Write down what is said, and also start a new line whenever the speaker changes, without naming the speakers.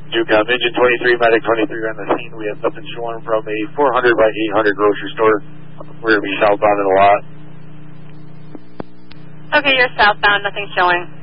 Duke, Engine 23, Medic 23 on the scene. We have nothing showing from a 400 by 800 grocery store. We're going to be southbound in the lot.
Okay, you're southbound, nothing showing.